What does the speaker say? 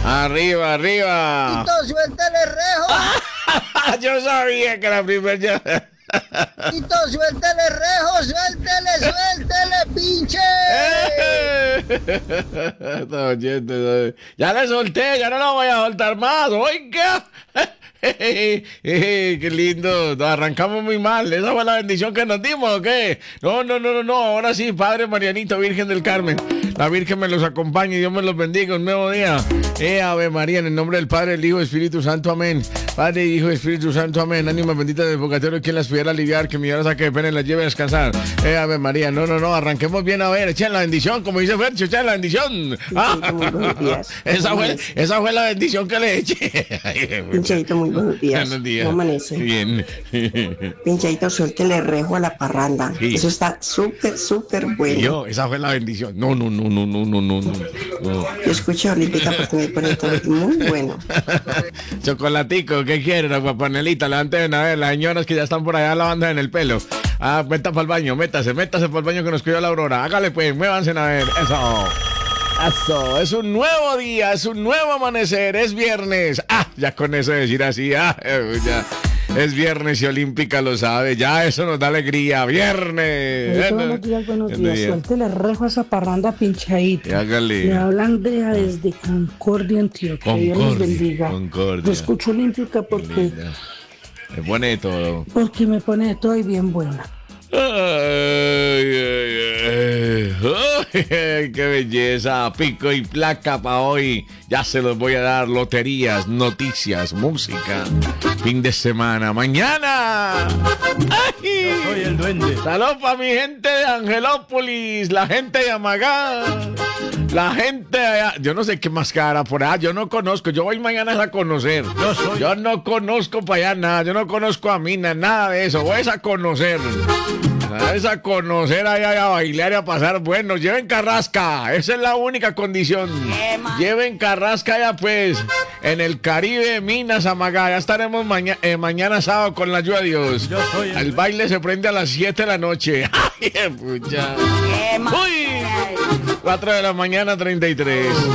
Arriba, arriba. Tito, suéltele rejo. Yo sabía que la primera... Tito, suéltele rejo, suéltele, pinche. Ya le solté, ya no lo voy a soltar más. Oiga. Qué lindo. Nos arrancamos muy mal. ¿Esa fue la bendición que nos dimos o qué? No. Ahora sí, Padre Marianito, Virgen del Carmen. La Virgen me los acompañe y Dios me los bendiga. Un nuevo día. Ave María, en el nombre del Padre, del Hijo y del Espíritu Santo. Amén. Padre, Hijo y Espíritu Santo. Amén. Ánima bendita del purgatorio, quien las pudiera aliviar, que mi hora saque de pena y las lleve a descansar. Ave María. No. Arranquemos bien, a ver. Echen la bendición, como dice Fercho, echen la bendición. Esa fue la bendición que le eché. Pincheito, muy buenos días. Buenos días. ¿Cómo amanece? Bien. Pincheito, suéltele rejo a la parranda. Sí. Eso está súper bueno. Esa fue la bendición. No. Yo escucho Olímpica porque me pone todo muy bueno. Chocolatico, ¿qué quieren, agua panelita? Levanten a ver, las señoras que ya están por allá lavando en el pelo. Vete para el baño, métase para el baño que nos cuidó la Aurora. Hágale pues, muévanse a ver. Eso, es un nuevo día, es un nuevo amanecer, es viernes. Ya con eso decir así, ya. Es viernes y Olímpica lo sabe, ya eso nos da alegría, viernes. Buenos días. Suéltele rejo a esa parranda pinchadita. Hágale. Me hablan desde Concordia, Antioquia. Dios los bendiga. Concordia. Lo escucho Olímpica porque Me pone de todo. Porque me pone de todo y bien buena. Ay, qué belleza, pico y placa para hoy. Ya se los voy a dar: loterías, noticias, música, fin de semana, mañana. ¡Ay! Yo soy el duende. Saludos para mi gente de Angelópolis, la gente de Amagá, la gente de allá. Yo no sé qué más cara por allá, yo no conozco, yo voy mañana a conocer. Yo no conozco para allá nada, yo no conozco a Mina, nada de eso, voy a conocer. ¿Sabes? A conocer allá, a bailar y a pasar. Bueno, lleven carrasca, esa es la única condición. Lleven carrasca allá pues, en el Caribe, Minas, Amagá. Ya estaremos mañana sábado con la ayuda de Dios. El baile se prende a las 7 de la noche. ¡Ay, pucha! ¡Uy! 4 de la mañana, 33.